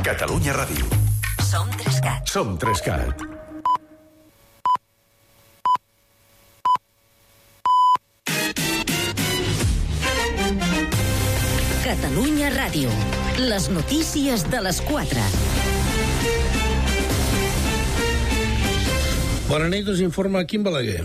Catalunya Ràdio. Som 3CAT. Som 3CAT. Catalunya Ràdio. Les notícies de les 4. Bona nit, us informa Quim Balaguer.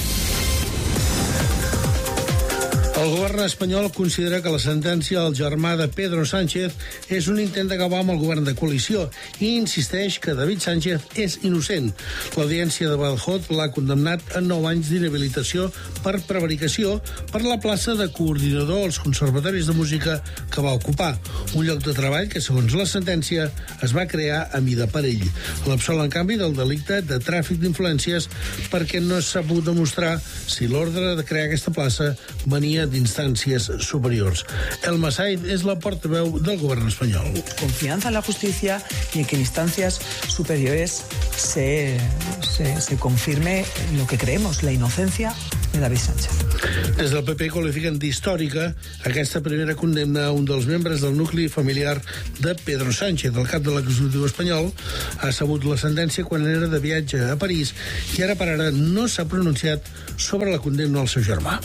El govern espanyol considera que la sentència al germà de Pedro Sánchez és un intent d'acabar amb el govern de coalició i insisteix que David Sánchez és innocent. L'audiència de Badajoz l'ha condemnat a 9 anys d'inhabilitació per prevaricació per la plaça de coordinador als conservatoris de música que va ocupar, un lloc de treball que, segons la sentència, es va crear a mida per ell. L'absol, en canvi, del delicte de tràfic d'influències perquè no s'ha pogut demostrar si l'ordre de crear aquesta plaça venia d'instàncies superiors. Elma Said és la portaveu del govern espanyol. Confianza en la justicia y en que en instancias superiores se confirme lo que creemos, la inocencia de David Sánchez. Des del PP qualifiquen d'històrica aquesta primera condemna a un dels membres del nucli familiar de Pedro Sánchez. El cap de l'executiu espanyol ha sabut la sentència quan era de viatge a París i ara per ara no s'ha pronunciat sobre la condemna al seu germà.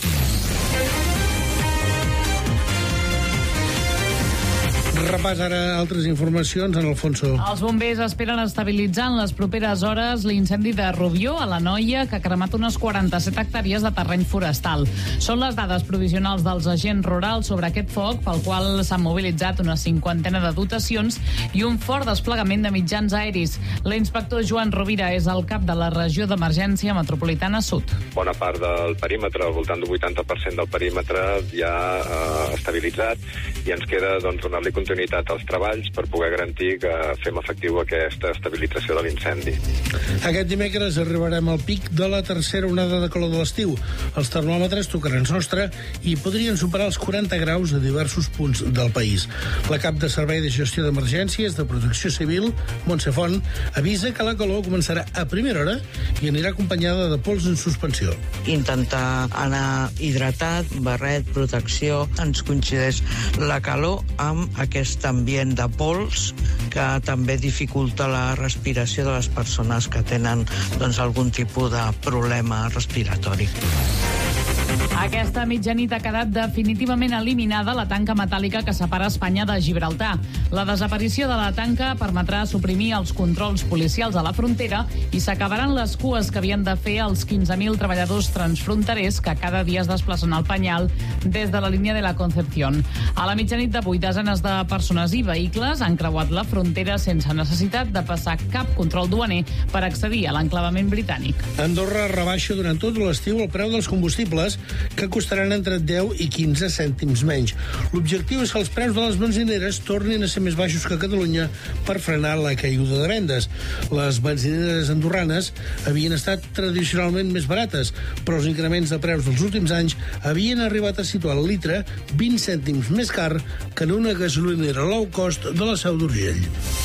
Repàs ara altres informacions en Alfonso. Els bombers esperen estabilitzar en les properes hores l'incendi de Rubió, a l'Anoia, que ha cremat unes 47 hectàrees de terreny forestal. Són les dades provisionals dels agents rurals sobre aquest foc, pel qual s'han mobilitzat una 50 de dotacions i un fort desplegament de mitjans aeris. L'inspector Joan Rovira és el cap de la regió d'emergència metropolitana sud. Bona part del perímetre, al voltant d'un 80% del perímetre, ja estabilitzat, i ens queda donar-li continuïtat als treballs per poder garantir que fem efectiu aquesta estabilització de l'incendi. Aquest dimecres arribarem al pic de la tercera onada de calor de l'estiu. Els termòmetres tocaran sostre i podrien superar els 40 graus a diversos punts del país. La cap de Servei de Gestió d'Emergències de Protecció Civil, Montse Font, avisa que la calor començarà a primera hora i anirà acompanyada de pols en suspensió. Intentar anar hidratat, barret, protecció, ens coincideix la calor amb aquest ambient de pols que també dificulta la respiració de les persones que tenen algun tipus de problema respiratori. Aquesta mitjanit ha quedat definitivament eliminada la tanca metàl·lica que separa Espanya de Gibraltar. La desaparició de la tanca permetrà suprimir els controls policials a la frontera i s'acabaran les cues que havien de fer els 15.000 treballadors transfronterers que cada dia es desplacen al Penyal des de la línia de la Concepción. A la mitjanit d'avui, desenes de persones i vehicles han creuat la frontera sense necessitat de passar cap control duaner per accedir a l'enclavament britànic. Andorra rebaixa durant tot l'estiu el preu dels combustibles, que costaran entre 10 i 15 cèntims menys. L'objectiu és que els preus de les benzineres tornin a ser més baixos que a Catalunya per frenar la caiguda de vendes. Les benzineres andorranes havien estat tradicionalment més barates, però els increments de preus dels últims anys havien arribat a situar el litre 20 cèntims més car que en una gasolinera low cost de la Seu d'Urgell.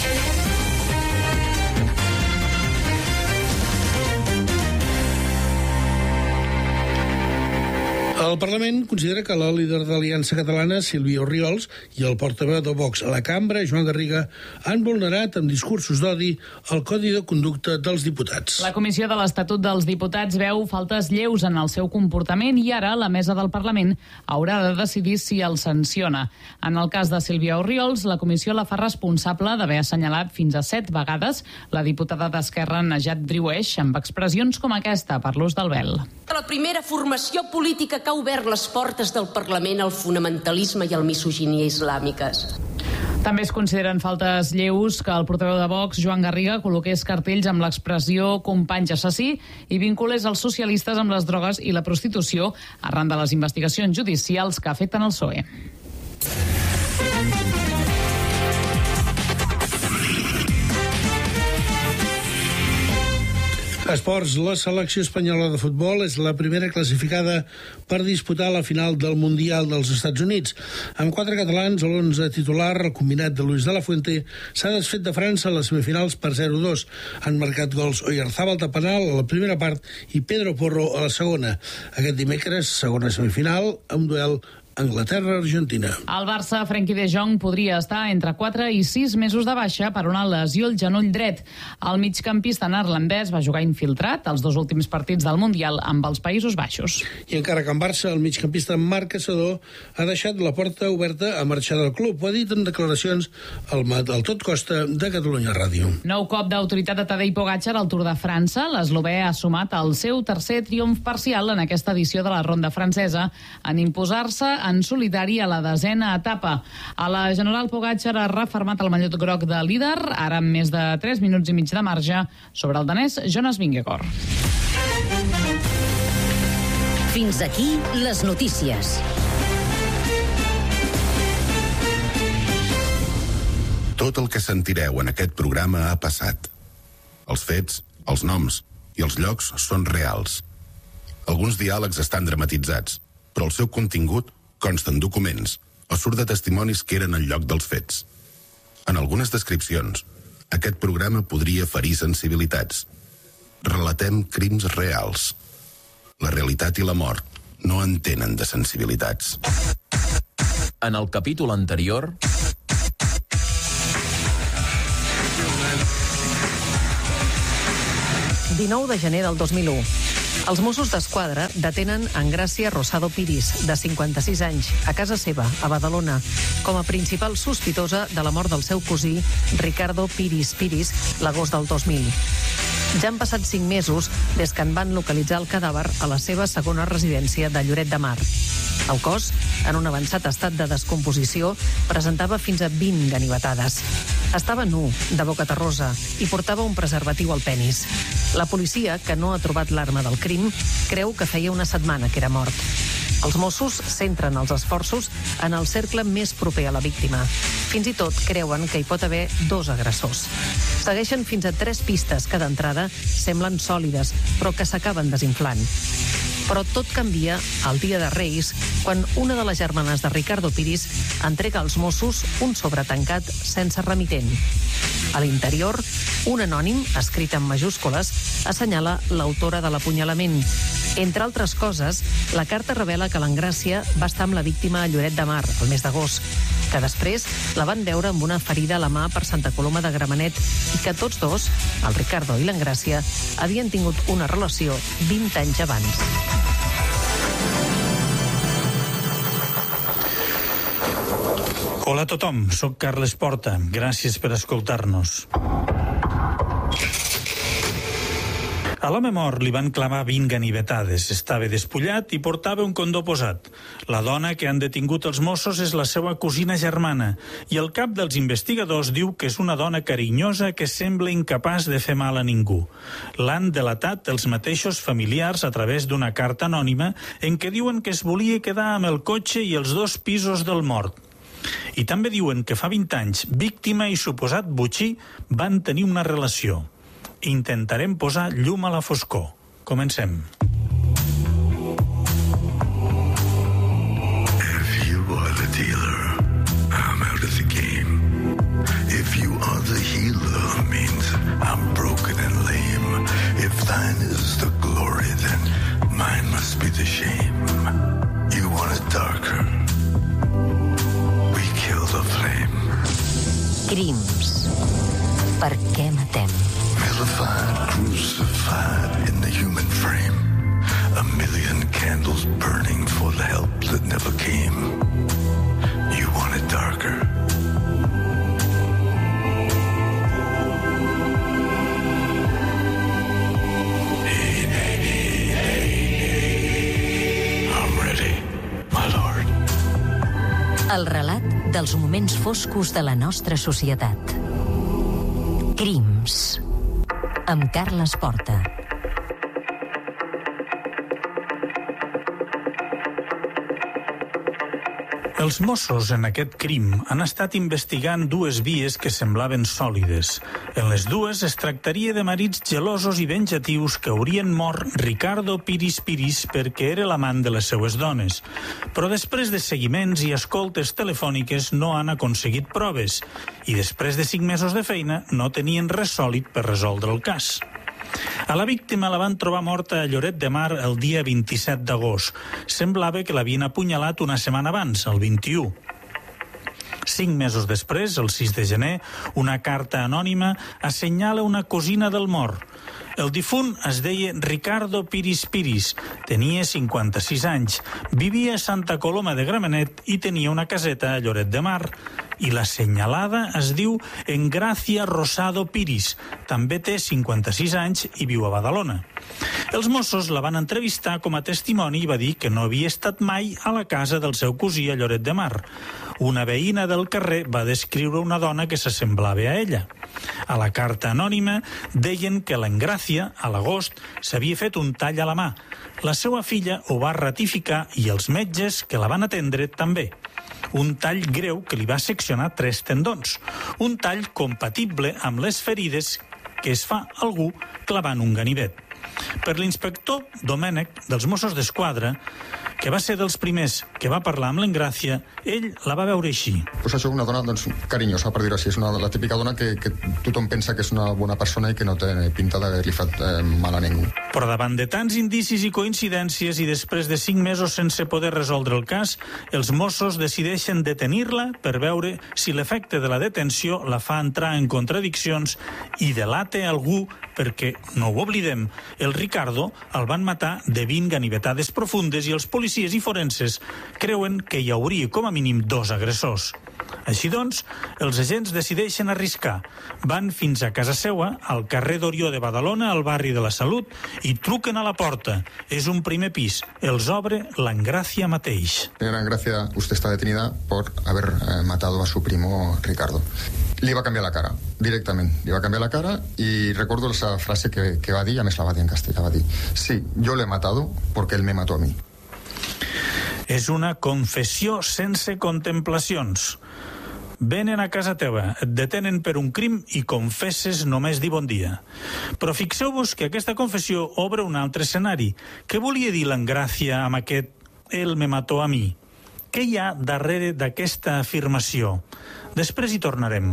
El Parlament considera que la líder de l'Aliança Catalana, Sílvia Orriols, i el portaveu de Vox a la cambra, Joan Garriga, han vulnerat amb discursos d'odi el Codi de Conducta dels diputats. La Comissió de l'Estatut dels Diputats veu faltes lleus en el seu comportament i ara la mesa del Parlament haurà de decidir si el sanciona. En el cas de Sílvia Orriols, la comissió la fa responsable d'haver assenyalat fins a 7 vegades la diputada d'Esquerra Najat Driouech amb expressions com aquesta per l'ús del vel. La primera formació política que ha obert les portes del Parlament al fonamentalisme i al misoginia islàmiques. També es consideren faltes lleus que el portaveu de Vox, Joan Garriga, col·loqués cartells amb l'expressió companys assassí i vinculés els socialistes amb les drogues i la prostitució arran de les investigacions judicials que afecten el PSOE. Esports, la selecció espanyola de futbol és la primera classificada per disputar la final del Mundial dels Estats Units. Amb 4 catalans, a l'11 titular, el combinat de Luis de la Fuente s'ha desfet de França a les semifinals per 0-2. Han marcat gols Oyarzábal de penal a la primera part i Pedro Porro a la segona. Aquest dimecres, segona semifinal, amb duel Anglaterra-Argentina. El Barça, Frenkie de Jong, podria estar entre 4 i 6 mesos de baixa per una lesió al genoll dret. El migcampista neerlandès va jugar infiltrat els 2 últims partits del Mundial amb els Països Baixos. I encara que en Barça, el migcampista Marc Caçador ha deixat la porta oberta a marxar del club. Ho ha dit en declaracions al Tot Costa de Catalunya Ràdio. Nou cop d'autoritat de Tadej Pogačar al Tour de França. L'eslovè ha sumat el seu tercer triomf parcial en aquesta edició de la ronda francesa en imposar-se en solitari a la 10a etapa. A la General, Pogačar ha refermat el mallot groc de líder, ara amb més de 3 minuts i mig de marge sobre el danès Jonas Vingegaard. Fins aquí les notícies. Tot el que sentireu en aquest programa ha passat. Els fets, els noms i els llocs són reals. Alguns diàlegs estan dramatitzats, però el seu contingut consta en documents o surt de testimonis que eren al lloc dels fets. En algunes descripcions, aquest programa podria ferir sensibilitats. Relatem crims reals. La realitat i la mort no entenen de sensibilitats. En el capítol anterior... 19 de gener del 2001. Els Mossos d'Esquadra detenen Engràcia Rosado Piris, de 56 anys, a casa seva, a Badalona, com a principal sospitosa de la mort del seu cosí, Ricardo Piris Piris, l'agost del 2000. Ja han passat 5 mesos des que en van localitzar el cadàver a la seva segona residència de Lloret de Mar. El cos, en un avançat estat de descomposició, presentava fins a 20 ganivetades. Estava nu, de boca terrosa, i portava un preservatiu al penis. La policia, que no ha trobat l'arma del crim, creu que feia una setmana que era mort. Els Mossos centren els esforços en el cercle més proper a la víctima. Fins i tot creuen que hi pot haver 2 agressors. Segueixen fins a 3 pistes que d'entrada semblen sòlides, però que s'acaben desinflant. Però tot canvia el dia de Reis, quan una de les germanes de Ricardo Piris entrega als Mossos un sobretancat sense remitent. A l'interior, un anònim, escrit en majúscules, assenyala l'autora de l'apunyalament. Entre altres coses, la carta revela que l'Engràcia va estar amb la víctima a Lloret de Mar, el mes d'agost, que després la van veure amb una ferida a la mà per Santa Coloma de Gramenet i que tots dos, el Ricardo i l'Engràcia, havien tingut una relació 20 anys abans. Hola a tothom, soc Carles Porta. Gràcies per escoltar-nos. A l'home mort li van clavar 20 ganivetades. Estava despullat i portava un condó posat. La dona que han detingut els Mossos és la seva cosina germana i el cap dels investigadors diu que és una dona carinyosa que sembla incapaç de fer mal a ningú. L'han delatat els mateixos familiars a través d'una carta anònima en què diuen que es volia quedar amb el cotxe i els 2 pisos del mort. I també diuen que fa 20 anys, víctima i suposat botxí van tenir una relació. Intentarem posar llum a la foscor. Comencem. If you are the dealer, I'm out of the game. If you are the healer, means I'm broken and lame. If thine is the glory, then mine must be the shame. You want it darker? We kill the flame. Crims. Per què matem? Vilified, crucified in the human frame. A million candles burning for the help that never came. You want it darker? Hey, hey, hey, hey. I'm ready, my lord. El relat dels moments foscos de la nostra societat. Crims. Amb Carles Porta. Els Mossos en aquest crim han estat investigant 2 vies que semblaven sòlides. En les 2 es tractaria de marits gelosos i venjatius que haurien mort Ricardo Piris Piris perquè era l'amant de les seues dones. Però després de seguiments i escoltes telefòniques no han aconseguit proves i després de 5 mesos de feina no tenien res sòlid per resoldre el cas. A la víctima la van trobar morta a Lloret de Mar el dia 27 d'agost. Semblava que l'havien apunyalat una setmana abans, el 21. 5 mesos després, el 6 de gener, una carta anònima assenyala una cosina del mort. El difunt es deia Ricardo Piris Piris, tenia 56 anys, vivia a Santa Coloma de Gramenet i tenia una caseta a Lloret de Mar. I la senyalada es diu Engracia Rosado Piris, també té 56 anys i viu a Badalona. Els Mossos la van entrevistar com a testimoni i va dir que no havia estat mai a la casa del seu cosí a Lloret de Mar. Una veïna del carrer va descriure una dona que s'assemblava a ella. A la carta anònima deien que l'Engràcia, a l'agost, s'havia fet un tall a la mà. La seva filla ho va ratificar i els metges que la van atendre també. Un tall greu que li va seccionar 3 tendons. Un tall compatible amb les ferides que es fa algú clavant un ganivet. Per l'inspector Domènech, dels Mossos d'Esquadra, que va ser dels primers que va parlar amb l'Engràcia, ell la va veure així. Pues això, una dona carinyosa, per dir-ho així. És la típica dona que tothom pensa que és una bona persona i que no té pinta d'haver-li fet mal a ningú. Però davant de tants indicis i coincidències i després de 5 mesos sense poder resoldre el cas, els Mossos decideixen detenir-la per veure si l'efecte de la detenció la fa entrar en contradiccions i delata algú, perquè, no ho oblidem, el Ricardo el van matar de 20 ganivetades profundes i els policies i forenses creuen que hi hauria com a mínim 2 agressors. Així doncs, els agents decideixen arriscar. Van fins a casa seua, al carrer d'Orió de Badalona, al barri de la Salut, i truquen a la porta. És un primer pis. Els obre l'Engràcia mateix. Señora Engracia, usted está detenida por haber matado a su primo Ricardo. Li va canviar la cara, directament. Li va canviar la cara i recordo esa frase que va dir, a més la va dir en castellà, va dir: sí, yo le he matado porque él me mató a mí. És una confessió sense contemplacions. Venen a casa teva, et detenen per un crim i confesses només dir bon dia. Però fixeu-vos que aquesta confessió obre un altre escenari. Què volia dir l'Engràcia amb aquest «él me mató a mi»? Què hi ha darrere d'aquesta afirmació? Després hi tornarem.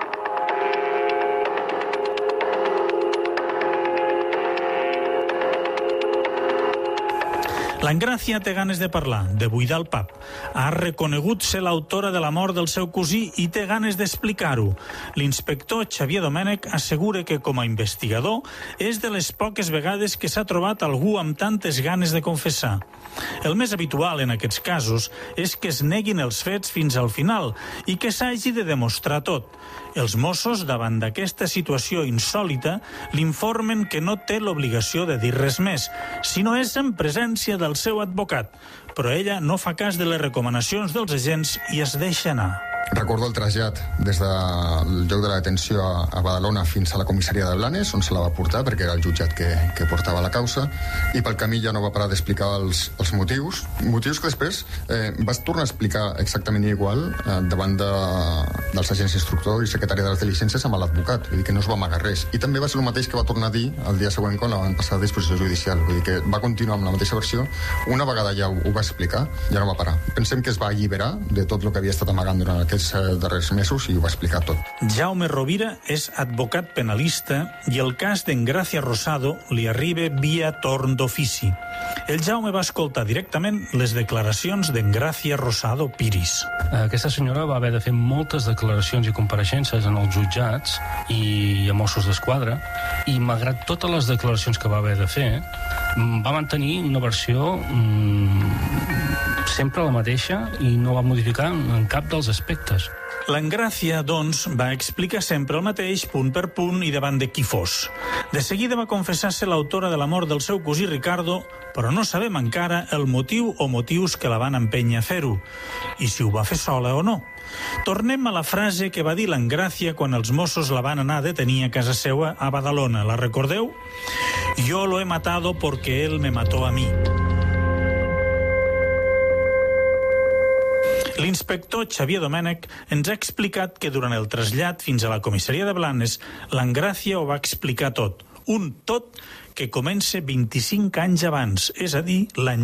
L'Engràcia té ganes de parlar, de buidar el pap. Ha reconegut ser l'autora de la mort del seu cosí i té ganes d'explicar-ho. L'inspector Xavier Domènech assegura que, com a investigador, és de les poques vegades que s'ha trobat algú amb tantes ganes de confessar. El més habitual en aquests casos és que es neguin els fets fins al final i que s'hagi de demostrar tot. Els Mossos, davant d'aquesta situació insòlita, l'informen que no té l'obligació de dir res més, si no és en presència del seu advocat, però ella no fa cas de les recomanacions dels agents i es deixa anar. Recordo el trasllat des del lloc de la detenció a Badalona fins a la comissaria de Blanes, on se la va portar, perquè era el jutjat que portava la causa, i pel camí ja no va parar d'explicar els motius que després vas tornar a explicar exactament igual davant dels agents instructor i secretari de les diligències amb l'advocat, vull dir que no es va amagar res. I també va ser el mateix que va tornar a dir el dia següent quan la van passar a disposició judicial, vull dir que va continuar amb la mateixa versió. Una vegada ja ho va explicar, ja no va parar. Pensem que es va alliberar de tot el que havia estat amagant durant aquests darrers mesos i ho va explicar tot. Jaume Rovira és advocat penalista i el cas d'Engràcia Rosado li arriba via torn d'ofici. El Jaume va escoltar directament les declaracions d'Engràcia Rosado Piris. Aquesta senyora va haver de fer moltes declaracions i compareixences en els jutjats i a Mossos d'Esquadra, i malgrat totes les declaracions que va haver de fer, va mantenir una versió sempre la mateixa i no va modificar en cap dels aspectes. L'Engràcia, doncs, va explicar sempre el mateix, punt per punt i davant de qui fos. De seguida va confessar ser l'autora de la mort del seu cosí Ricardo, però no sabem encara el motiu o motius que la van empènyer a fer-ho, i si ho va fer sola o no. Tornem a la frase que va dir l'Engràcia quan els Mossos la van anar a detenir a casa seua a Badalona. La recordeu? Yo lo he matado porque él me mató a mí. L'inspector Xavier Domènech ens ha explicat que durant el trasllat fins a la comissaria de Blanes, l'Engràcia ho va explicar tot. Un tot que comença 25 anys abans, és a dir, l'any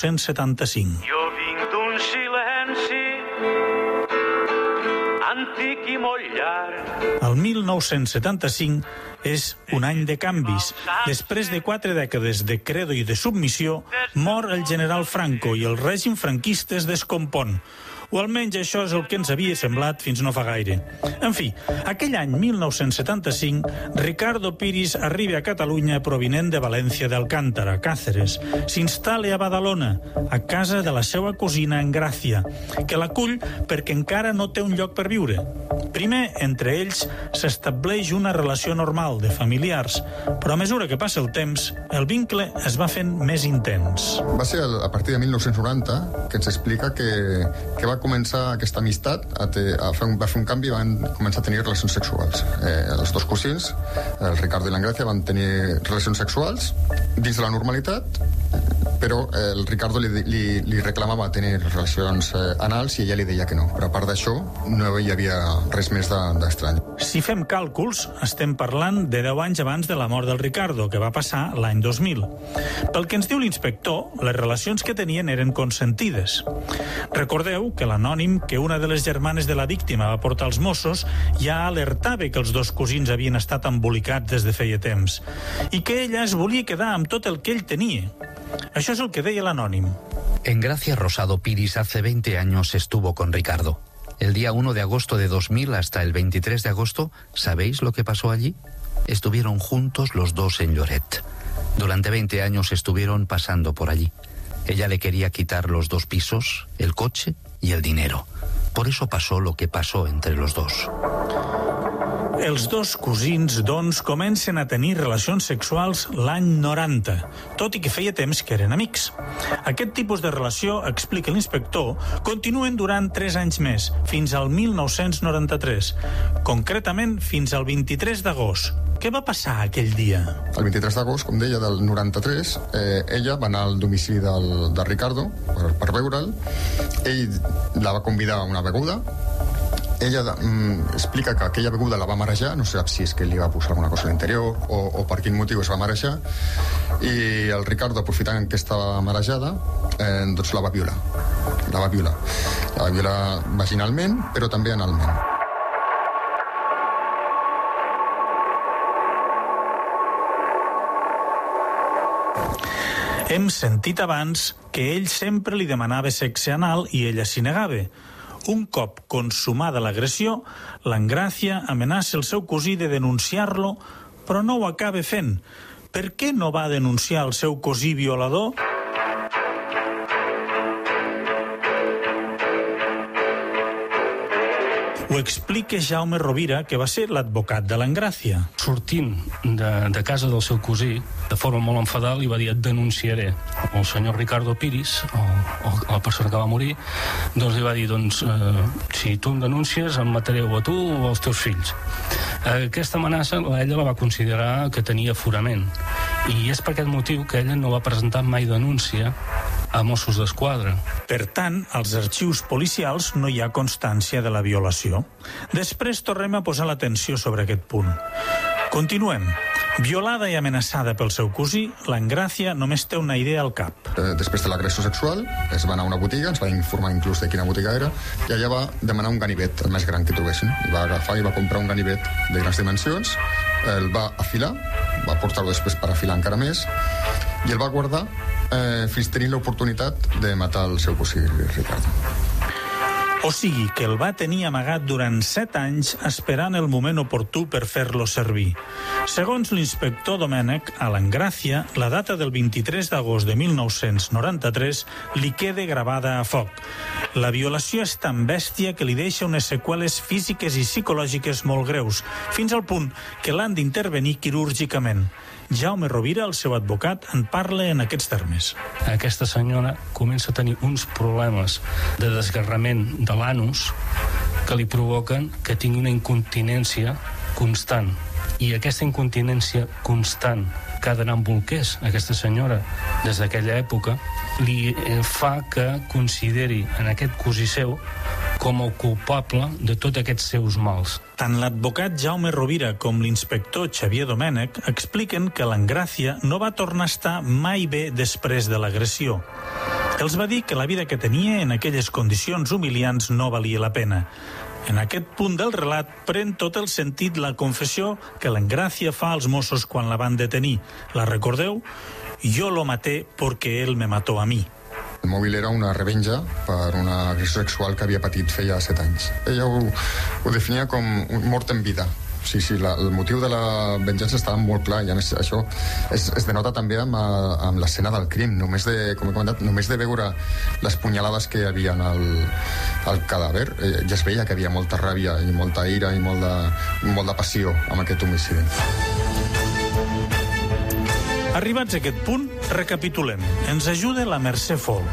1975. Jo vinc d'un silenci antic bonic i molt llarg. El 1975 és un any de canvis. Després de 4 dècades de credo i de submissió, mor el general Franco i el règim franquista es descompon. O almenys això és el que ens havia semblat fins no fa gaire. En fi, aquell any 1975, Ricardo Piris arriba a Catalunya provinent de València d'Alcántara, Càceres. S'instal·la a Badalona, a casa de la seva cosina Engràcia, que l'acull perquè encara no té un lloc per viure. Primer, entre ells, s'estableix una relació normal de familiars, però a mesura que passa el temps, el vincle es va fent més intens. Va ser a partir de 1990 que ens explica que va començar aquesta amistat va fer un canvi i van començar a tenir relacions sexuals. Els dos cosins, el Ricardo i l'Engràcia, van tenir relacions sexuals dins de la normalitat, però el Ricardo li reclamava tenir relacions anals i ella li deia que no. Però a part d'això, no hi havia res més d'estrany. Si fem càlculs, estem parlant de 10 anys abans de la mort del Ricardo, que va passar l'any 2000. Pel que ens diu l'inspector, les relacions que tenien eren consentides. Recordeu que l'anònim que una de les germanes de la víctima va portar als Mossos ja alertava que els dos cosins havien estat embolicats des de feia temps i que ella es volia quedar amb tot el que ell tenia. Això és el que deia l'anònim. Engracia Rosado Piris hace 20 años estuvo con Ricardo. El día 1 de agosto de 2000 hasta el 23 de agosto, ¿sabéis lo que pasó allí? Estuvieron juntos los dos en Lloret. Durante 20 años estuvieron pasando por allí. Ella le quería quitar los 2 pisos, el coche y el dinero. Por eso pasó lo que pasó entre los dos. Els dos cosins, doncs, comencen a tenir relacions sexuals l'any 90, tot i que feia temps que eren amics. Aquest tipus de relació, explica l'inspector, continuen durant 3 anys més, fins al 1993, concretament fins al 23 d'agost. Què va passar aquell dia? El 23 d'agost, com deia, del 93, ella va anar al domicili de Ricardo per veure'l. Ell la va convidar a una beguda. Ella explica que aquella beguda la va marejar, no sé si és que li va posar alguna cosa a l'interior o per quin motiu es va marejar, i el Ricardo, aprofitant que estava marejada, doncs la va violar. La va violar vaginalment, però també analment. Hem sentit abans que ell sempre li demanava sexe anal i ella s'hi negava. Un cop consumada l'agressió, l'Engràcia amenaça el seu cosí de denunciar-lo, però no ho acaba fent. Per què no va denunciar el seu cosí violador? Ho explica Jaume Rovira, que va ser l'advocat de l'Engràcia. Sortint de casa del seu cosí, de forma molt enfadada, li va dir: et denunciaré. El senyor Ricardo Piris, la persona que va morir, doncs li va dir: si tu em denuncies, em mataré o a tu o als teus fills. Aquesta amenaça ella la va considerar que tenia aforament, i és per aquest motiu que ella no va presentar mai denúncia a Mossos d'Esquadra. Per tant, als arxius policials no hi ha constància de la violació. Després tornem a posar l'atenció sobre aquest punt. Continuem. Violada i amenaçada pel seu cosí, l'Engràcia només té una idea al cap. Després de l'agressió sexual, es va anar a una botiga, ens va informar inclús de quina botiga era, i allà va demanar un ganivet, el més gran que trobessin. I va agafar i va comprar un ganivet de grans dimensions, el va afilar, va portar-lo després per afilar encara més, i el va guardar fins tenir l'oportunitat de matar el seu cosí Ricardo. O sigui que el va tenir amagat durant 7 anys esperant el moment oportú per fer-lo servir. Segons l'inspector Domènech, a l'Engràcia, la data del 23 d'agost de 1993 li queda gravada a foc. La violació és tan bèstia que li deixa unes seqüeles físiques i psicològiques molt greus, fins al punt que l'han d'intervenir quirúrgicament. Jaume Rovira, el seu advocat, en parla en aquests termes. Aquesta senyora comença a tenir uns problemes de desgarrament de l'anus que li provoquen que tingui una incontinència constant. I aquesta incontinència constant que ha d'anar amb bolquers, aquesta senyora, des d'aquella època, li fa que consideri en aquest cosí seu com el culpable de tots aquests seus mals. Tant l'advocat Jaume Rovira com l'inspector Xavier Domènech expliquen que l'Engràcia no va tornar a estar mai bé després de l'agressió. Els va dir que la vida que tenia en aquelles condicions humiliants no valia la pena. En aquest punt del relat pren tot el sentit la confessió que l'Engràcia fa als Mossos quan la van detenir. La recordeu? Yo lo maté porque él me mató a mí. El mòbil era una revenja per una agressió sexual que havia patit feia 7 anys. Ella ho definia com mort en vida. Sí, el motiu de la venjança estava molt clar, i a més això es denota també amb l'escena del crim. Només de, com he comentat, només de veure les punyalades que hi havia al cadàver, ja es veia que hi havia molta ràbia i molta ira i molt de passió amb aquest homicidi. Arribats a aquest punt, recapitulem. Ens ajuda la Mercè Folk.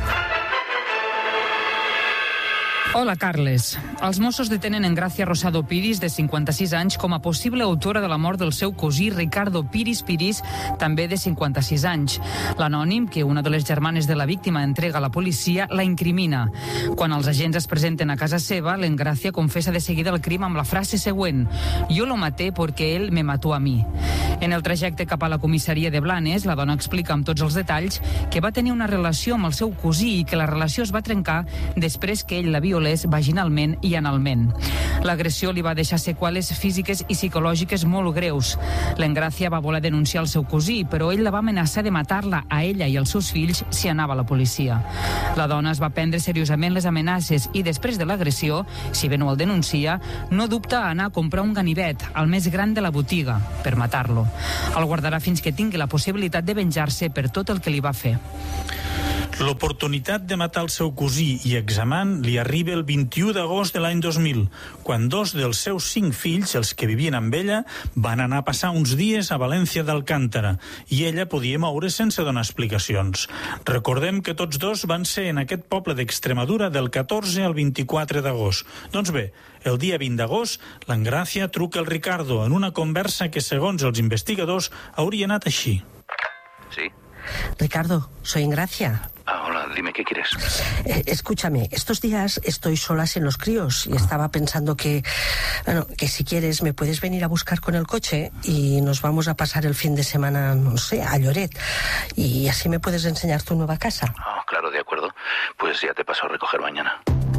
Hola, Carles. Els Mossos detenen Engràcia Rosado Piris, de 56 anys, com a possible autora de la mort del seu cosí Ricardo Piris, també de 56 anys. L'anònim, que una de les germanes de la víctima entrega a la policia, la incrimina. Quan els agents es presenten a casa seva, l'Engràcia confessa de seguida el crim amb la frase següent: «Yo lo maté porque él me mató a mí». En el trajecte cap a la comissaria de Blanes, la dona explica amb tots els detalls que va tenir una relació amb el seu cosí i que la relació es va trencar després que ell la violés vaginalment i analment. L'agressió li va deixar seqüeles físiques i psicològiques molt greus. L'Engràcia va voler denunciar el seu cosí, però ell la va amenaçar de matar-la a ella i als seus fills si anava a la policia. La dona es va prendre seriosament les amenaces i després de l'agressió, si bé no el denuncia, no dubta a anar a comprar un ganivet, el més gran de la botiga, per matar-lo. El guardarà fins que tingui la possibilitat de venjar-se per tot el que li va fer. L'oportunitat de matar el seu cosí i examant li arriba el 21 d'agost de l'any 2000, quan 2 dels seus 5 fills, els que vivien amb ella, van anar a passar uns dies a València d'Alcántara i ella podia moure sense donar explicacions. Recordem que tots dos van ser en aquest poble d'Extremadura del 14 al 24 d'agost. Doncs bé, el dia 20 d'agost, l'Engràcia truca al Ricardo en una conversa que, segons els investigadors, hauria anat així. Sí. Ricardo, soy Engracia. Hola, dime, ¿qué quieres? Escúchame, estos días estoy sola sin los críos y estaba pensando que si quieres me puedes venir a buscar con el coche y nos vamos a pasar el fin de semana, no sé, a Lloret, y así me puedes enseñar tu nueva casa. Oh, claro, de acuerdo. Pues ya te paso a recoger mañana.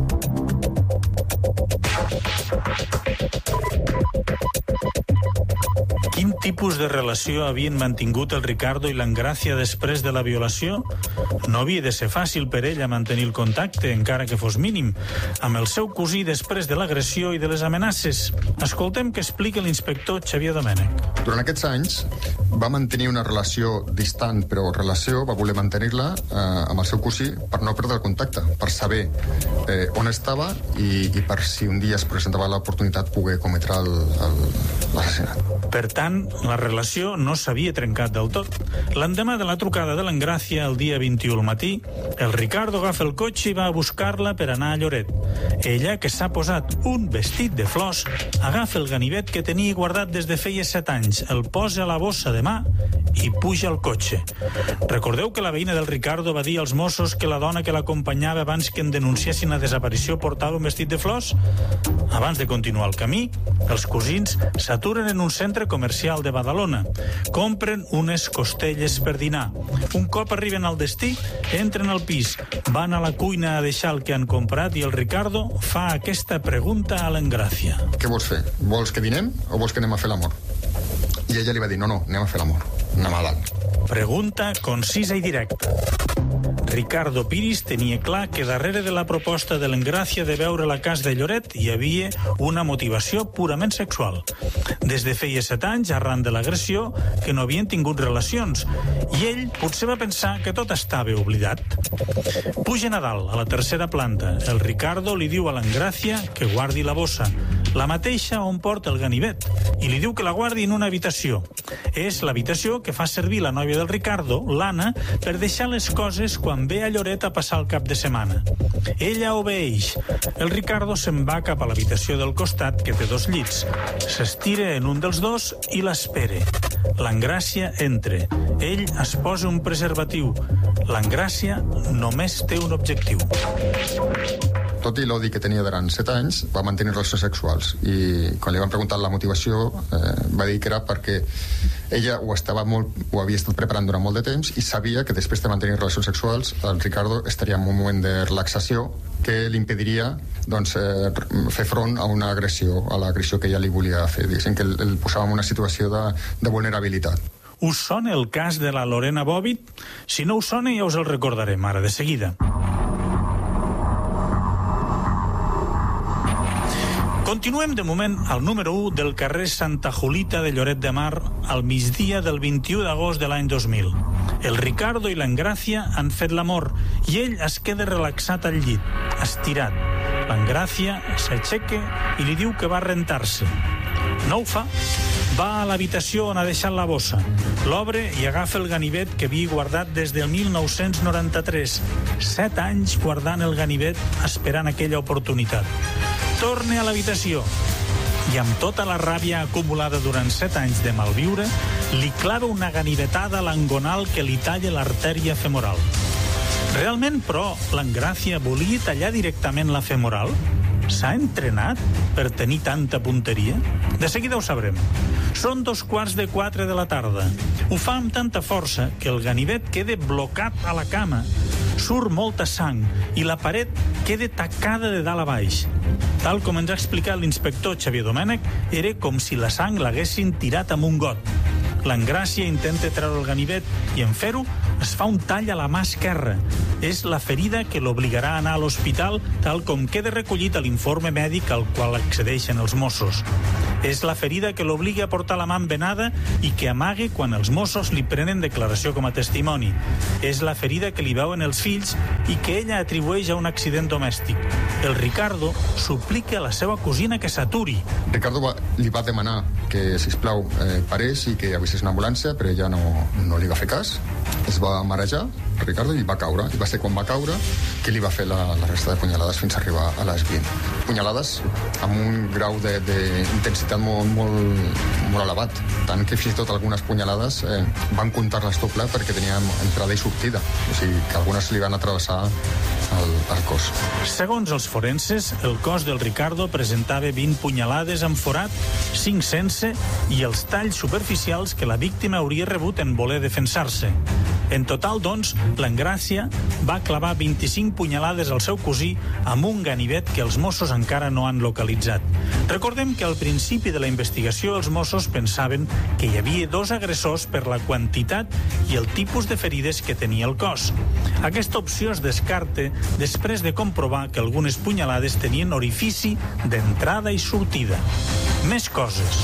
Quin tipus de relació havien mantingut el Ricardo i l'Engràcia després de la violació? No havia de ser fàcil per ella mantenir el contacte, encara que fos mínim, amb el seu cosí després de l'agressió i de les amenaces. Escoltem què explica l'inspector Xavier Domènech. Durant aquests anys va mantenir una relació distant, però relació va voler mantenir-la amb el seu cosí per no perdre el contacte, per saber on estava i per si un dia es presentava l'oportunitat poder cometre l'assassinat. Per tant, la relació no s'havia trencat del tot. L'endemà de la trucada de l'Engràcia, el dia 21 al matí, el Ricardo agafa el cotxe i va a buscar-la per anar a Lloret. Ella, que s'ha posat un vestit de flors, agafa el ganivet que tenia guardat des de feia 7 anys, el posa a la bossa de mà i puja al cotxe. Recordeu que la veïna del Ricardo va dir als Mossos que la dona que l'acompanyava abans que en denunciessin la desaparició portava un vestit de flors? Abans de continuar el camí, els cosins s'aturen en un centre comercial de Badalona. Compren unes costelles per dinar. Un cop arriben al destí, entren al pis, van a la cuina a deixar el que han comprat i el Ricardo fa aquesta pregunta a l'Engràcia. Què vols fer? Vols que dinem o vols que anem a fer l'amor? I ella li va dir, no, anem a fer l'amor. Anem a dalt. Pregunta concisa i directa. Ricardo Piris tenia clar que darrere de la proposta de l'Engràcia de veure la casa de Lloret hi havia una motivació purament sexual. Des de feia 7 anys, arran de l'agressió, que no havien tingut relacions, i ell potser va pensar que tot estava oblidat. Pugen a dalt, a la 3a planta. El Ricardo li diu a l'Engràcia que guardi la bossa, la mateixa on porta el ganivet, i li diu que la guardi en una habitació. És l'habitació que fa servir la nòvia del Ricardo, l'Anna, per deixar les coses quan ve a Lloret a passar el cap de setmana. Ella obeeix. El Ricardo se'n va cap a l'habitació del costat, que té 2 llits. S'estira en un dels 2 i l'espera. L'Engràcia entra. Ell es posa un preservatiu. L'Engràcia només té un objectiu. Tot i l'odi que tenia durant 7 anys, va mantenir relacions sexuals. I quan li van preguntar la motivació, va dir que era perquè ella ho havia estat preparant durant molt de temps i sabia que després de mantenir relacions sexuals el Ricardo estaria en un moment de relaxació que li impediria fer front a una agressió, a l'agressió que ella li volia fer. Diguéssim que el posava en una situació de vulnerabilitat. Us sona el cas de la Lorena Bobbitt? Si no us sona, ja us el recordarem ara, de seguida. Continuem, de moment, al número 1 del carrer Santa Julita de Lloret de Mar al migdia del 21 d'agost de l'any 2000. El Ricardo i l'Engràcia han fet l'amor i ell es queda relaxat al llit, estirat. L'Engràcia s'aixeca i li diu que va a rentar-se. No ho fa. Va a l'habitació on ha deixat la bossa, l'obre i agafa el ganivet que havia guardat des del 1993. 7 anys guardant el ganivet esperant aquella oportunitat. Torna a l'habitació i amb tota la ràbia acumulada durant 7 anys de malviure, li clava una ganivetada a l'angonal que li talla l'artèria femoral. Realment, però, l'Engràcia volia tallar directament la femoral? S'ha entrenat per tenir tanta punteria? De seguida ho sabrem. Són 3:15 de la tarda. Ho fa amb tanta força que el ganivet queda blocat a la cama. Surt molta sang i la paret queda tacada de dalt a baix. Tal com ens ha explicat l'inspector Xavier Domènech, era com si la sang l'haguessin tirat amb un got. L'Engràcia intenta treure el ganivet i en fer-ho es fa un tall a la mà esquerra. És la ferida que l'obligarà a anar a l'hospital, tal com queda recollit a l'informe mèdic al qual accedeixen els Mossos. És la ferida que l'obliga a portar la mà embenada i que amague quan els Mossos li prenen declaració com a testimoni. És la ferida que li veuen els fills i que ella atribueix a un accident domèstic. El Ricardo suplica a la seva cosina que s'aturi. Ricardo li va demanar que, sisplau, parés i que avisés una ambulància, però ella no li va fer cas. Es va marejar, Ricardo, i va caure. I va ser quan va caure que li va fer la resta de punyalades fins a arribar a les 20. Punyalades amb un grau d'intensitat molt elevat. Tant que fins i tot algunes punyalades van comptar-les doble perquè teníem entrada i sortida. O sigui, que algunes li van atravessar el cos. Segons els forenses, el cos del Ricardo presentava 20 punyalades amb forat, 5 sense, i els talls superficials que la víctima hauria rebut en voler defensar-se. En total, doncs, l'Engràcia va clavar 25 punyalades al seu cosí amb un ganivet que els Mossos encara no han localitzat. Recordem que al principi de la investigació els Mossos pensaven que hi havia 2 agressors per la quantitat i el tipus de ferides que tenia el cos. Aquesta opció es descarta després de comprovar que algunes punyalades tenien orifici d'entrada i sortida. Més coses.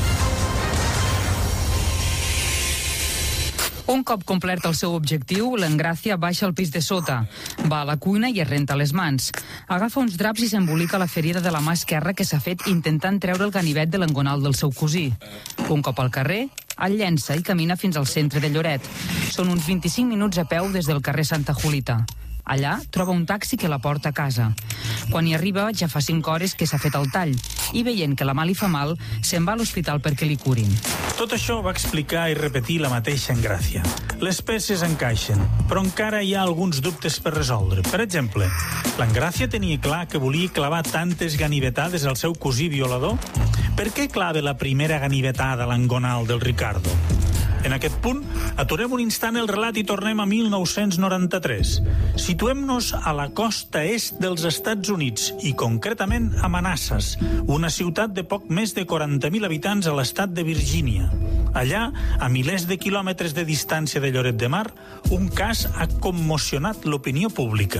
Un cop complert el seu objectiu, l'Engràcia baixa al pis de sota. Va a la cuina i es renta les mans. Agafa uns draps i s'embolica la ferida de la mà esquerra que s'ha fet intentant treure el ganivet de l'engonal del seu cosí. Un cop al carrer, el llença i camina fins al centre de Lloret. Són uns 25 minuts a peu des del carrer Santa Julita. Allà troba un taxi que la porta a casa. Quan hi arriba ja fa 5 hores que s'ha fet el tall i veient que la mà li fa mal, se'n va a l'hospital perquè li curin. Tot això va explicar i repetir la mateixa Engràcia. Les peces encaixen, però encara hi ha alguns dubtes per resoldre. Per exemple, l'Engràcia tenia clar que volia clavar tantes ganivetades al seu cosí violador? Per què clava la primera ganivetada a l'engonal del Ricardo? En aquest punt, aturem un instant el relat i tornem a 1993. Situem-nos a la costa est dels Estats Units i concretament a Manassas, una ciutat de poc més de 40.000 habitants a l'estat de Virgínia. Allà, a milers de quilòmetres de distància de Lloret de Mar, un cas ha commocionat l'opinió pública.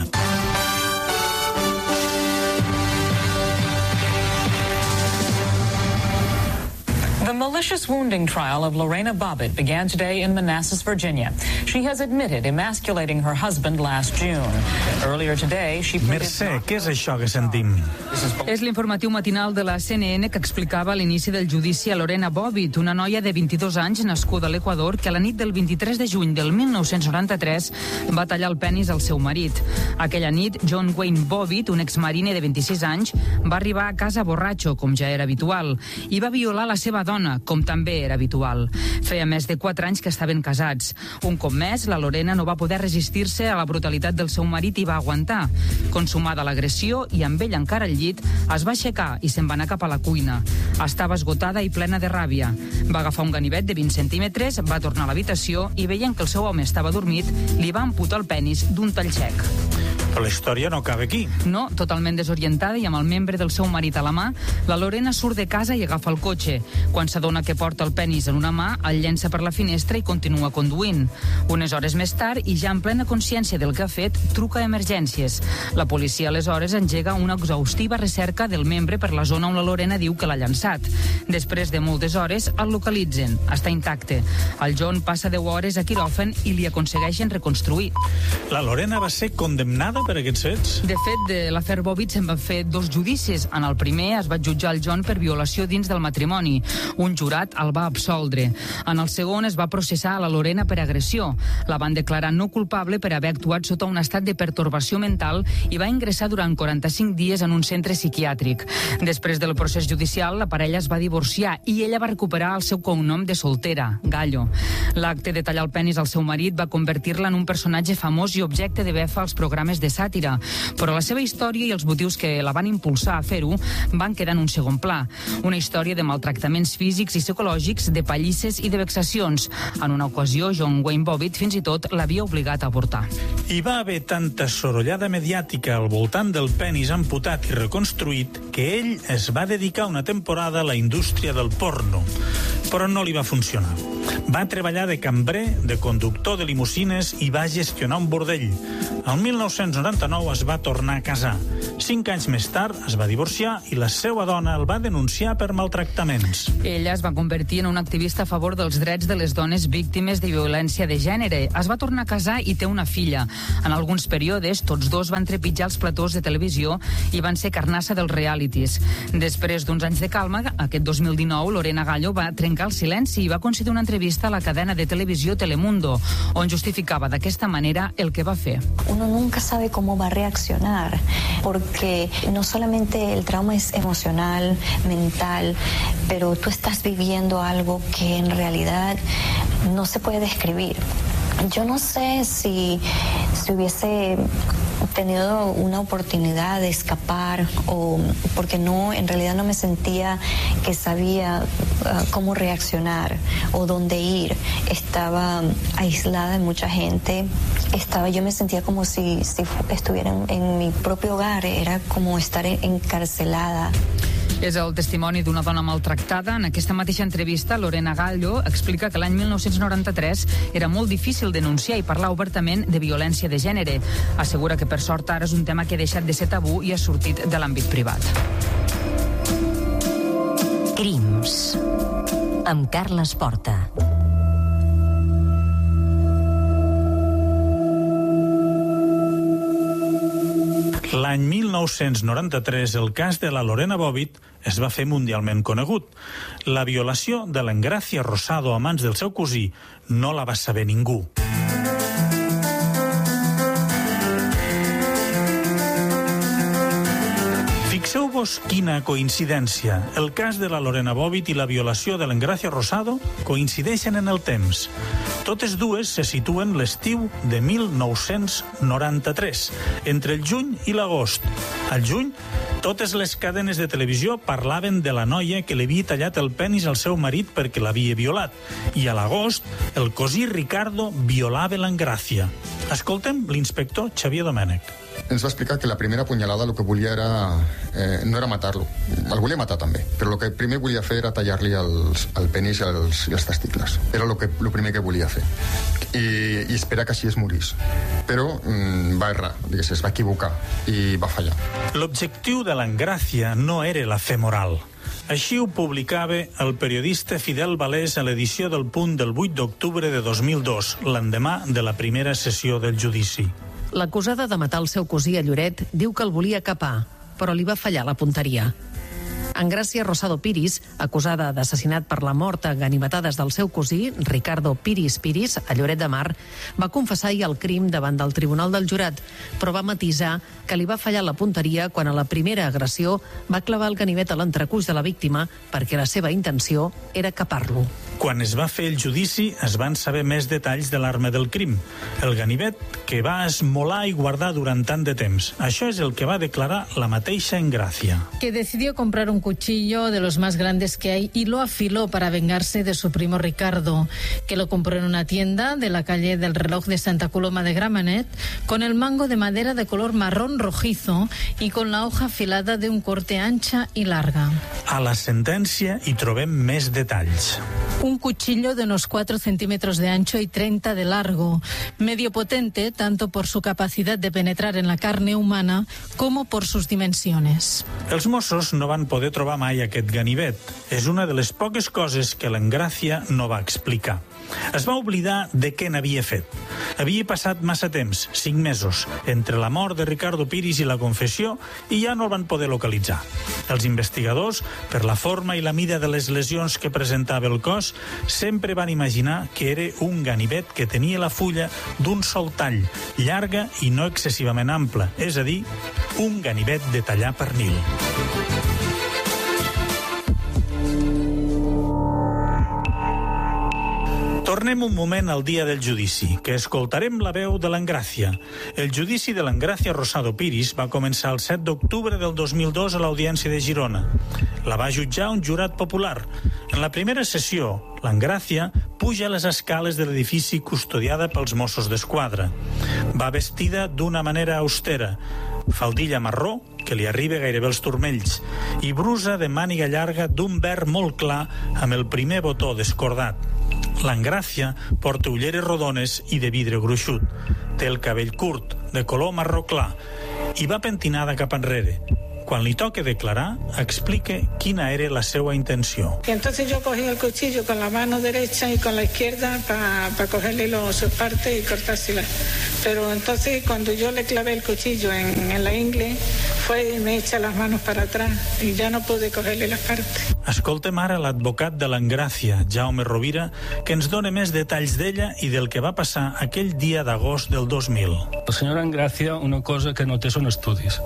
The malicious wounding trial of Lorena Bobbitt began today in Manassas, Virginia. She has admitted emasculating her husband last June. Earlier today, she... Mercè, què és això que sentim? És l'informatiu matinal de la CNN que explicava l'inici del judici a Lorena Bobbitt, una noia de 22 anys nascuda a l'Equador que a la nit del 23 de juny del 1993 va tallar el penis al seu marit. Aquella nit, John Wayne Bobbitt, un exmarine de 26 anys, va arribar a casa borratxo, com ja era habitual, i va violar la seva dona, com també era habitual. Feia més de 4 anys que estaven casats. Un cop més, la Lorena no va poder resistir-se a la brutalitat del seu marit i va aguantar. Consumada l'agressió i amb ell encara al llit, es va aixecar i se'n va anar cap a la cuina. Estava esgotada i plena de ràbia. Va agafar un ganivet de 20 centímetres, va tornar a l'habitació i veient que el seu home estava dormit, li va amputar el penis d'un tall sec. Però la història no acaba aquí. No, totalment desorientada i amb el membre del seu marit a la mà, la Lorena surt de casa i agafa el cotxe. Quan s'adona que porta el penis en una mà, el llença per la finestra i continua conduint. Unes hores més tard, i ja en plena consciència del que ha fet, truca a emergències. La policia aleshores engega una exhaustiva recerca del membre per la zona on la Lorena diu que l'ha llançat. Després de moltes hores, el localitzen. Està intacte. El John passa 10 hores a quiròfan i li aconsegueixen reconstruir. La Lorena va ser condemnada per aquests fets? De fet, de l'afer Bobbitt se'n van fer 2 judicis. En el primer es va jutjar el John per violació dins del matrimoni. Un jurat el va absoldre. En el segon es va processar a la Lorena per agressió. La van declarar no culpable per haver actuat sota un estat de pertorbació mental i va ingressar durant 45 dies en un centre psiquiàtric. Després del procés judicial, la parella es va divorciar i ella va recuperar el seu cognom de soltera, Gallo. L'acte de tallar el penis al seu marit va convertir-la en un personatge famós i objecte de befa als programes de sàtira. Però la seva història i els motius que la van impulsar a fer-ho van quedar en un segon pla. Una història de maltractaments físics i psicològics, de pallisses i de vexacions. En una ocasió, John Wayne Bobbitt fins i tot l'havia obligat a avortar. Hi va haver tanta sorollada mediàtica al voltant del penis amputat i reconstruït que ell es va dedicar una temporada a la indústria del porno. Però no li va funcionar. Va treballar de cambrer, de conductor de limusines i va gestionar un bordell. El 1999 es va tornar a casar. 5 anys més tard es va divorciar i la seva dona el va denunciar per maltractaments. Ella es va convertir en una activista a favor dels drets de les dones víctimes de violència de gènere. Es va tornar a casar i té una filla. En alguns períodes, tots dos van trepitjar els platós de televisió i van ser carnassa dels realities. Després d'uns anys de calma, aquest 2019, Lorena Gallo va trencar el silenci i va concedir una entrevista a la cadena de televisió Telemundo, on justificava d'aquesta manera el que va fer. Uno nunca sabe cómo va a reaccionar, porque no solamente el trauma es emocional, mental, pero tú estás viviendo algo que en realidad no se puede describir. Yo no sé si hubiese tenido una oportunidad de escapar o porque no, en realidad no me sentía que sabía cómo reaccionar o dónde ir. Estaba aislada de mucha gente. Yo me sentía como si estuviera en mi propio hogar. Era como estar encarcelada. És el testimoni d'una dona maltractada. En aquesta mateixa entrevista, Lorena Gallo explica que l'any 1993 era molt difícil denunciar i parlar obertament de violència de gènere. Assegura que per sort ara és un tema que ha deixat de ser tabú i ha sortit de l'àmbit privat. Crims amb Carles Porta. L'any 1993, el cas de la Lorena Bobbitt es va fer mundialment conegut. La violació de l'Engracia Rosado a mans del seu cosí no la va saber ningú. Fixeu-vos quina coincidència. El cas de la Lorena Bobbitt i la violació de l'Engracia Rosado coincideixen en el temps. Totes dues se situen l'estiu de 1993, entre el juny i l'agost. Al juny, totes les cadenes de televisió parlaven de la noia que li havia tallat el penis al seu marit perquè l'havia violat. I a l'agost, el cosí Ricardo violava l'Engracia. Escoltem l'inspector Xavier Domènech. Ens va explicar que la primera punyalada el que volia no era matar-lo. El volia matar també, però el que primer volia fer era tallar-li el penis i els testicles. Era el primer que volia fer. I esperar que així es morís. Però va errar, es va equivocar i va fallar. L'objectiu de l'Engracia no era la femoral. Així ho publicava el periodista Fidel Valés a l'edició del Punt del 8 d'octubre de 2002, l'endemà de la primera sessió del judici. L'acusada de matar el seu cosí a Lloret diu que el volia capar, però li va fallar la punteria. Engracia Rosado Piris, acusada d'assassinat per la mort a ganivetades del seu cosí, Ricardo Piris Piris, a Lloret de Mar, va confessar ahir el crim davant del Tribunal del Jurat, però va matisar que li va fallar la punteria quan a la primera agressió va clavar el ganivet a l'entrecuix de la víctima perquè la seva intenció era capar-lo. Quan es va fer el judici, es van saber més detalls de l'arma del crim, el ganivet que va esmolar i guardar durant tant de temps. Això és el que va declarar la mateixa Engracia. Que decidió comprar un cuchillo de los más grandes que hay y lo afiló para vengarse de su primo Ricardo, que lo compró en una tienda de la calle del Reloj de Santa Coloma de Gramenet, con el mango de madera de color marrón rojizo y con la hoja afilada de un corte ancha y larga. A la sentència hi trobem més detalls. Un cuchillo de unos 4 centímetros de ancho y 30 de largo, medio potente tanto por su capacidad de penetrar en la carne humana como por sus dimensiones. Els Mossos no van poder trobar mai aquest ganivet. És una de les poques coses que l'Engracia no va explicar. Es va oblidar de què n'havia fet. Havia passat massa temps, 5 mesos, entre la mort de Ricardo Piris i la confessió, i ja no el van poder localitzar. Els investigadors, per la forma i la mida de les lesions que presentava el cos, sempre van imaginar que era un ganivet que tenia la fulla d'un sol tall, llarga i no excessivament ampla, és a dir, un ganivet de tallar pernil. Tornem un moment al dia del judici, que escoltarem la veu de l'Engracia. El judici de l'Engracia Rosado Piris va començar el 7 d'octubre del 2002 a l'Audiència de Girona. La va jutjar un jurat popular. En la primera sessió, l'Engracia puja a les escales de l'edifici custodiada pels Mossos d'Esquadra. Va vestida d'una manera austera, faldilla marró, que li arriba gairebé als turmells, i brusa de màniga llarga d'un verd molt clar amb el primer botó descordat. L'Engracia porta ulleres rodones i de vidre gruixut. Té el cabell curt, de color marró clar, i va pentinada cap enrere. Quan li toca declarar, explica quina era la seva intenció. Y entonces yo cogí el cuchillo con la mano derecha y con la izquierda para cogerle sus partes y cortárselas. Pero entonces cuando yo le clavé el cuchillo en la ingle, fue y me echa las manos para atrás y ya no pude cogerle las partes. Escoltem ara l'advocat de l'Engracia, Jaume Rovira, que ens dona més detalls d'ella i del que va passar aquell dia d'agost del 2000. La senyora Engracia, una cosa que no té són estudis.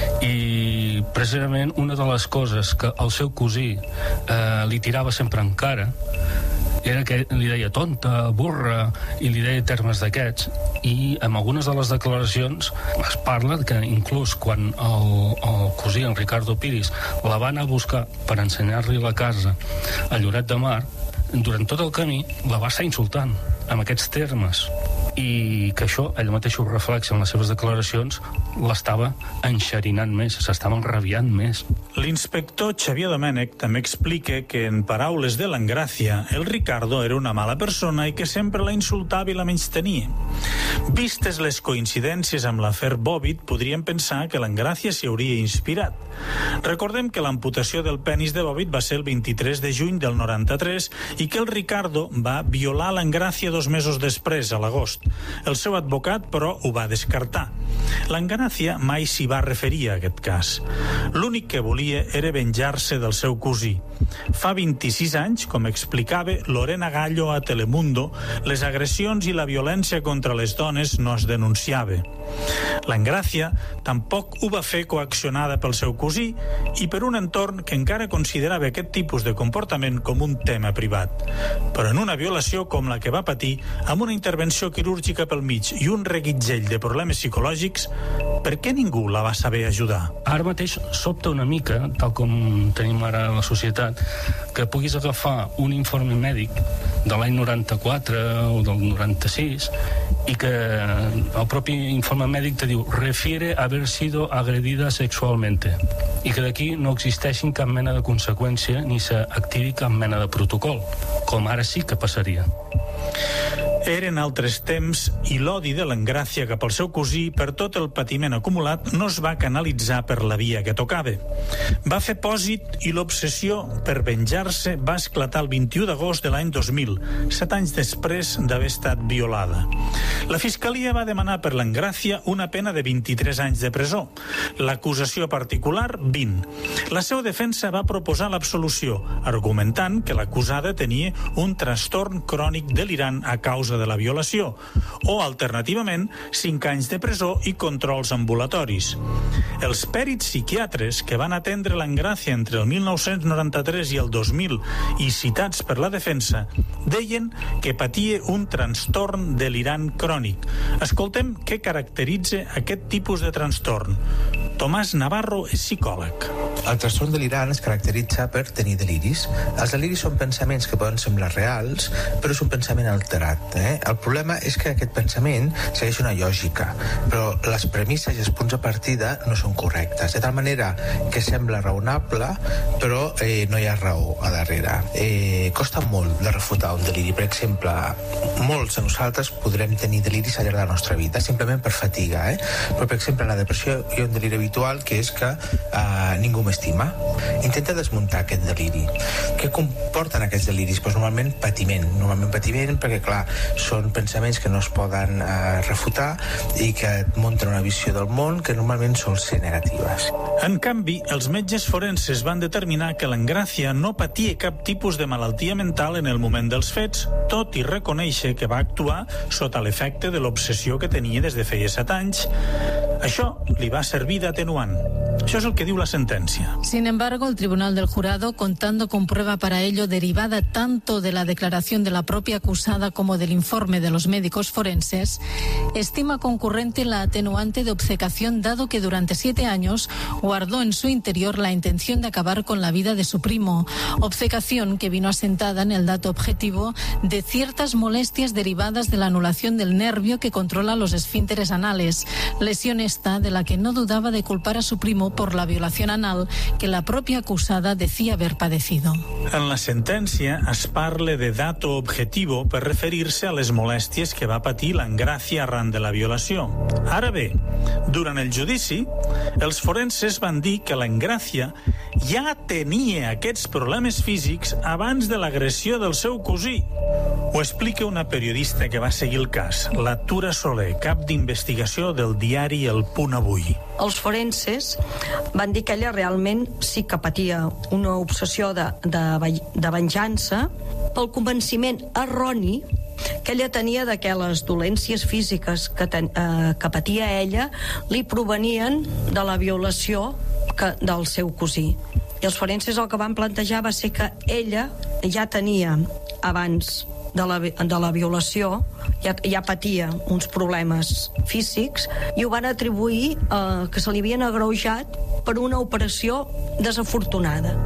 I precisament una de les coses que el seu cosí li tirava sempre en cara era que li deia tonta, burra, i li deia termes d'aquests. I en algunes de les declaracions es parla que inclús quan el cosí, en Ricardo Piris, la va anar a buscar per ensenyar-li la casa a Lloret de Mar, durant tot el camí la va estar insultant amb aquests termes. I que això, ell mateix ho reflexa en les seves declaracions, l'estava enxerinant més, s'estava enrabiant més. L'inspector Xavier Domènech també explica que, en paraules de l'Engracia, el Ricardo era una mala persona i que sempre la insultava i la menystenia. Vistes les coincidències amb l'afer Bòbit, podríem pensar que l'Engracia s'hi hauria inspirat. Recordem que l'amputació del penis de Bòbit va ser el 23 de juny del 93 i que el Ricardo va violar l'Engracia 2 mesos després, a l'agost. El seu advocat, però, ho va descartar. L'Engracia mai s'hi va referir a aquest cas. L'únic que volia era venjar-se del seu cosí. Fa 26 anys, com explicava Lorena Gallo a Telemundo, les agressions i la violència contra les dones no es denunciava. L'Engracia tampoc ho va fer coaccionada pel seu cosí i per un entorn que encara considerava aquest tipus de comportament com un tema privat. Però en una violació com la que va patir, amb una intervenció quirúrgica pel mig i un reguitzell de problemes psicològics, per què ningú la va saber ajudar? Ara mateix sobta una mica, tal com tenim ara a la societat, que puguis agafar un informe mèdic de l'any 94 o del 96 i que el propi informe mèdic te diu refiere haber sido agredida sexualmente i que d'aquí no existeixin cap mena de conseqüència ni s'activi cap mena de protocol, com ara sí que passaria. Eren altres temps i l'odi de l'Engracia cap al seu cosí per tot el patiment acumulat no es va canalitzar per la via que tocava. Va fer pòsit i l'obsessió per venjar-se va esclatar el 21 d'agost de l'any 2000, 7 anys després d'haver estat violada. La Fiscalia va demanar per l'Engracia una pena de 23 anys de presó. L'acusació particular, 20. La seva defensa va proposar l'absolució, argumentant que l'acusada tenia un trastorn crònic delirant a causa causa de la violació, o, alternativament, 5 anys de presó i controls ambulatoris. Els pèrits psiquiatres que van atendre l'Engràcia entre el 1993 i el 2000 i citats per la defensa deien que patia un trastorn delirant crònic. Escoltem què caracteritza aquest tipus de trastorn. Tomàs Navarro és psicòleg. El trastorn delirant es caracteritza per tenir deliris. Els deliris són pensaments que poden semblar reals, però és un pensament alterat. El problema és que aquest pensament segueix una lògica, però les premisses i els punts de partida no són correctes, de tal manera que sembla raonable, però no hi ha raó a darrere. Costa molt de refutar un deliri. Per exemple, molts de nosaltres podrem tenir deliris al llarg de la nostra vida, simplement per fatiga. Però, per exemple, en la depressió hi ha un deliri habitual que és que ningú m'estima. Intenta desmuntar aquest deliri. Què comporten aquests deliris? Pues normalment patiment perquè, clar, són pensaments que no es poden refutar i que et munten una visió del món que normalment sol ser negatives. En canvi, els metges forenses van determinar que l'Engràcia no patia cap tipus de malaltia mental en el moment dels fets, tot i reconèixer que va actuar sota l'efecte de l'obsessió que tenia des de feia 7 anys. Això li va servir d'atenuant. Això és el que diu la sentencia. Sin embargo, el Tribunal del Jurado, contando con prueba para ello derivada tanto de la declaración de la propia acusada como del informe de los médicos forenses, estima concurrente la atenuante de obcecación, dado que durante 7 años guardó en su interior la intención de acabar con la vida de su primo. Obcecación que vino asentada en el dato objetivo de ciertas molestias derivadas de la anulación del nervio que controla los esfínteres anales, lesión esta de la que no dudaba de culpar a su primo por la violación anal que la propia acusada decía haver padecido. En la sentència es parla de dato objetivo per referir-se a les molèsties que va patir l'Engràcia arran de la violació. Ara bé, durant el judici, els forenses van dir que l'Engràcia ja tenia aquests problemes físics abans de l'agressió del seu cosí. Ho explica una periodista que va seguir el cas, la Tura Soler, cap d'investigació del diari El Punt Avui. Els forenses van dir que ella realment sí que patia una obsessió de venjança pel convenciment erroni que ella tenia de que les dolències físiques que patia ella li provenien de la violació del seu cosí. I els forenses el que van plantejar va ser que ella ja tenia, abans de la violació, ja patia uns problemes físics i ho van atribuir que se li havien agreujat per una operació desafortunada.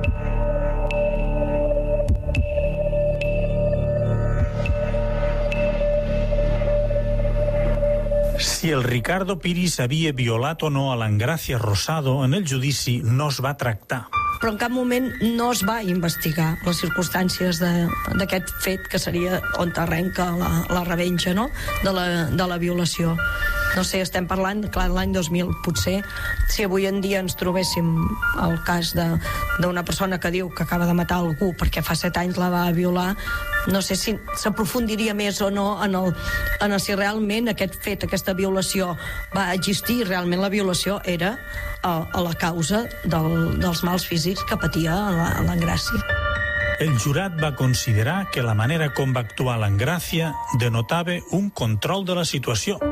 Si el Ricardo Piris havia violat o no a l'Engràcia Rosado, en el judici no es va tractar. Però en cap moment no es va investigar les circumstàncies d'aquest fet que seria on arrenca la revenja, no? de la violació. No sé, estem parlant, clar, de l'any 2000. Potser, si avui en dia ens trobéssim el cas d'una persona que diu que acaba de matar algú perquè fa 7 anys la va violar, no sé si s'aprofundiria més o no en si realment aquest fet, aquesta violació va existir, realment la violació era a la causa dels mals físics que patia l'Engràcia. El jurat va considerar que la manera com va actuar l'Engràcia denotava un control de la situació.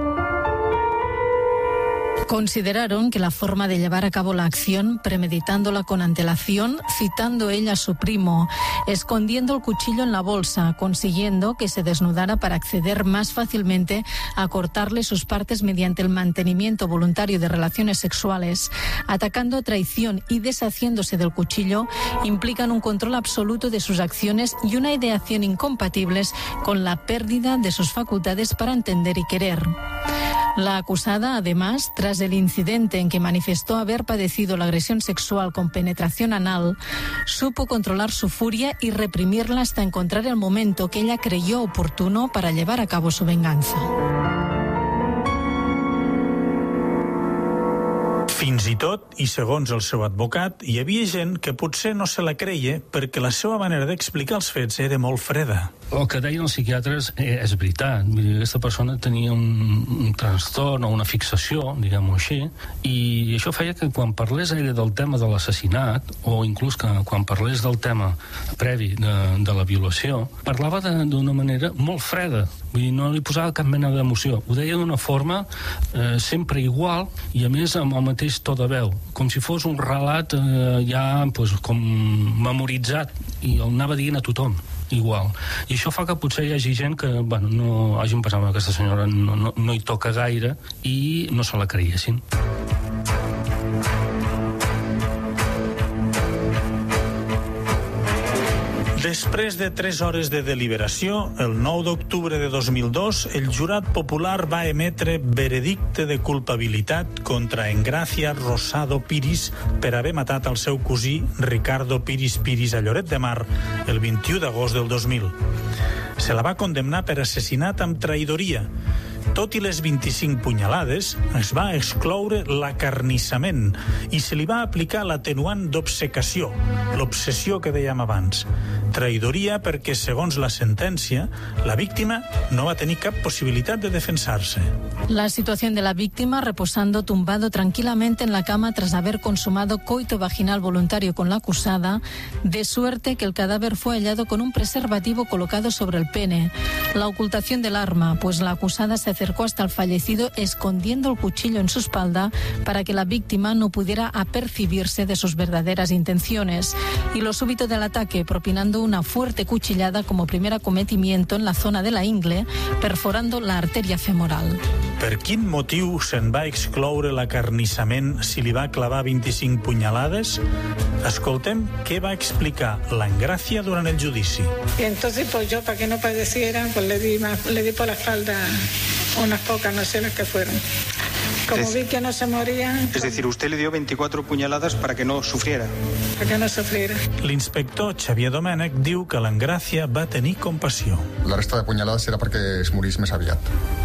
Consideraron que la forma de llevar a cabo la acción, premeditándola con antelación, citando ella a su primo, escondiendo el cuchillo en la bolsa, consiguiendo que se desnudara para acceder más fácilmente a cortarle sus partes mediante el mantenimiento voluntario de relaciones sexuales, atacando a traición y deshaciéndose del cuchillo, implican un control absoluto de sus acciones y una ideación incompatibles con la pérdida de sus facultades para entender y querer. La acusada, además, tras el incidente en que manifestó haber padecido la agresión sexual con penetración anal, supo controlar su furia y reprimirla hasta encontrar el momento que ella creyó oportuno para llevar a cabo su venganza. Fins Fins i tot, i segons el seu advocat, hi havia gent que potser no se la creia perquè la seva manera d'explicar els fets era molt freda. El que deien els psiquiatres és veritat. Vull dir, aquesta persona tenia un trastorn o una fixació, diguem-ho així, i això feia que quan parlés ella del tema de l'assassinat, o inclús que quan parlés del tema previ de la violació, parlava d'una manera molt freda. Vull dir, no li posava cap mena d'emoció. Ho deia d'una forma sempre igual i, a més, amb el mateix to de veu, com si fos un relat ja com memoritzat, i el anava dient a tothom igual. I això fa que potser hi hagi gent que no hagin pensat que aquesta senyora no hi toca gaire i no se la creiessin. Després de 3 hores de deliberació, el 9 d'octubre de 2002, el jurat popular va emetre veredicte de culpabilitat contra Engracia Rosado Piris per haver matat el seu cosí Ricardo Piris Piris a Lloret de Mar el 21 d'agost del 2000. Se la va condemnar per assassinat amb traïdoria. Tot i les 25 punyalades, es va excloure l'acarnissament i se li va aplicar l'atenuant d'obcecació, l'obsessió que dèiem abans. Traïdoria perquè, segons la sentència, la víctima no va tenir cap possibilitat de defensar-se. La situación de la víctima reposando tumbado tranquilamente en la cama tras haber consumado coito vaginal voluntario con la acusada, de suerte que el cadáver fue hallado con un preservativo colocado sobre el pene. La ocultación del arma, pues la acusada se acercó hasta el fallecido escondiendo el cuchillo en su espalda para que la víctima no pudiera apercibirse de sus verdaderas intenciones. Y lo súbito del ataque, propinando una fuerte cuchillada como primer acometimiento en la zona de la ingle, perforando la arteria femoral. Per quin motiu se'n va excloure l'acarnissament si li va clavar 25 punyalades? Escoltem què va explicar la Engracia durant el judici. Y entonces, pues yo, para que no padeciera, pues le di por la espalda unas pocas, no sé las que fueron. Como vi que no se moría... Es decir, usted le dio 24 puñaladas para que no sufriera. Para que no sufriera. L'inspector Xavier Domènech diu que l'Engracia va tenir compassió. La resta de punyalades era perquè es morís més aviat,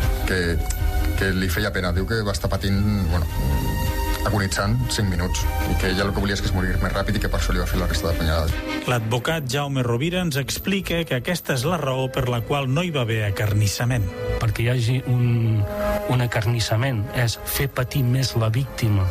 que li feia pena. Diu que va estar patint, agonitzant 5 minuts i que ella el que volia és que es morís més ràpid i que per això li va fer la resta de punyalades. L'advocat Jaume Rovira ens explica que aquesta és la raó per la qual no hi va haver acarnissament. Perquè hi hagi un acarnissament és fer patir més la víctima